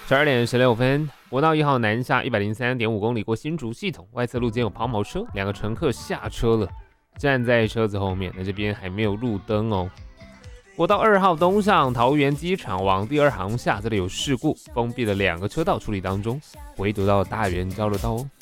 12点16分，国道1号南下103.5公里过新竹系统，外侧路肩有抛锚车，两个乘客下车了，站在车子后面，那这边还没有路灯哦。国道2号东上桃园机场往第二航下，这里有事故，封闭了2个车道处理当中，唯独到大园交流道哦。